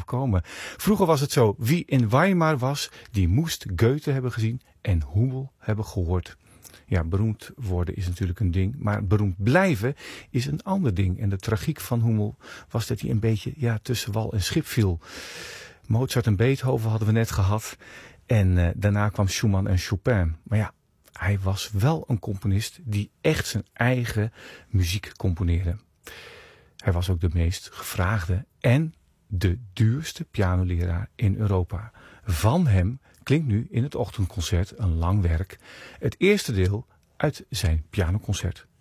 overkomen. Vroeger was het zo, wie in Weimar was, die moest Goethe hebben gezien en Hummel hebben gehoord. Ja, beroemd worden is natuurlijk een ding, maar beroemd blijven is een ander ding. En de tragiek van Hummel was dat hij een beetje tussen wal en schip viel. Mozart en Beethoven hadden we net gehad. En daarna kwam Schumann en Chopin. Maar ja, hij was wel een componist die echt zijn eigen muziek componeerde. Hij was ook de meest gevraagde en de duurste pianoleraar in Europa. Van hem klinkt nu in het ochtendconcert een lang werk. Het eerste deel uit zijn pianoconcert.